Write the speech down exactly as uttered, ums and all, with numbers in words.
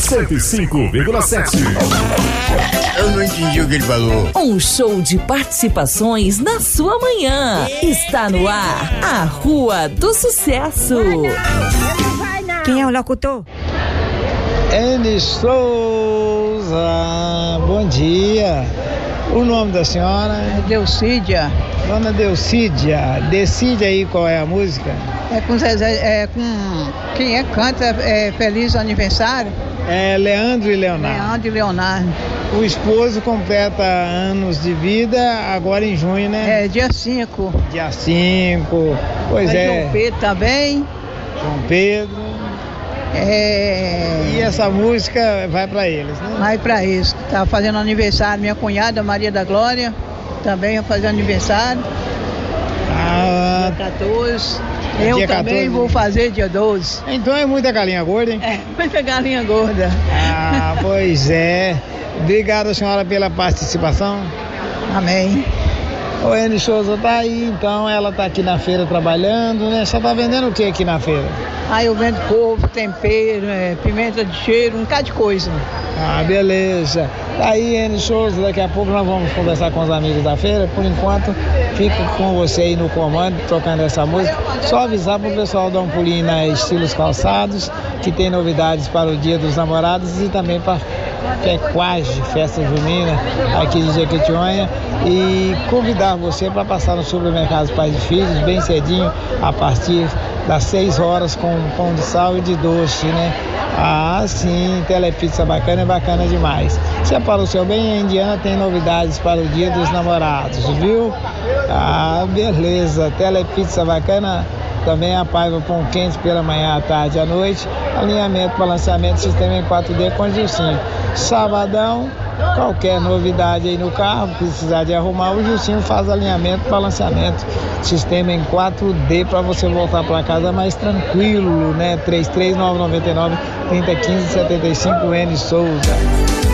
cento e cinco vírgula sete. Eu não entendi o que ele falou. Um show de participações na sua manhã. Está no ar a Rua do Sucesso. Quem é o locutor? Eni Souza, bom dia. O nome da senhora? É Delcídia. Dona Delcídia, decide aí qual é a música. É com Zezé, é com quem é que canta é Feliz Aniversário? É Leandro e Leonardo. Leandro e Leonardo. O esposo completa anos de vida agora em junho, né? É dia cinco. Dia cinco, pois Aí é. João Pedro também. João Pedro. É... E essa música vai pra eles, né? Vai pra eles. Tá fazendo aniversário minha cunhada Maria da Glória. Também vai fazer aniversário. Ah, dia quatorze. Eu dia também quatorze. vou fazer dia doze. Então é muita galinha gorda, hein? É, muita galinha gorda. Ah, pois é. Obrigado, senhora, pela participação. Amém. O Eni Souza tá aí, então ela tá aqui na feira trabalhando, né? Você tá vendendo o que aqui na feira? Aí eu vendo couve, tempero, é, pimenta de cheiro, um bocado de coisa. Ah, beleza. Tá aí, Eni Souza, daqui a pouco nós vamos conversar com os amigos da feira. Por enquanto, fico com você aí no comando, tocando essa música. Só avisar pro pessoal dar um pulinho na Estilos Calçados, que tem novidades para o Dia dos Namorados e também para Pecuagem, festa junina aqui de Jequitinhonha, e convidar você para passar no supermercado Pais e Filhos bem cedinho, a partir das seis horas, com pão de sal e de doce, né? Ah, sim, telepizza bacana, é bacana demais. Se é para o seu bem, a Indiana tem novidades para o Dia dos Namorados, viu? Ah, beleza, telepizza bacana. Também a Paiva Pão Quente pela manhã, à tarde e à noite. Alinhamento, balanceamento, sistema em quatro D com Gilcinho. Sabadão, qualquer novidade aí no carro, precisar de arrumar, o Gilcinho faz alinhamento, balanceamento, sistema em quatro D para você voltar para casa mais tranquilo, né? três três nove nove nove, três zero um cinco, sete cinco, Eni Souza.